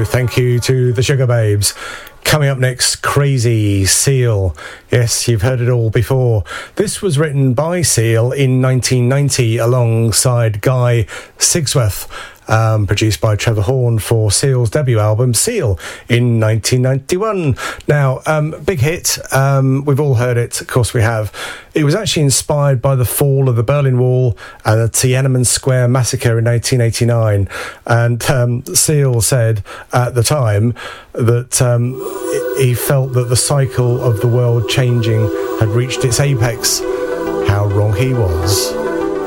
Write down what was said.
thank you to the Sugar Babes. Coming up next, Crazy Seal. Yes, you've heard it all before. This was written by Seal in 1990 alongside Guy Sigsworth. Produced by Trevor Horn for Seal's debut album Seal in 1991. Now, big hit. We've all heard it, of course we have. It was actually inspired by the fall of the Berlin Wall and the Tiananmen Square massacre in 1989. And Seal said at the time that he felt that the cycle of the world changing had reached its apex. How wrong he was.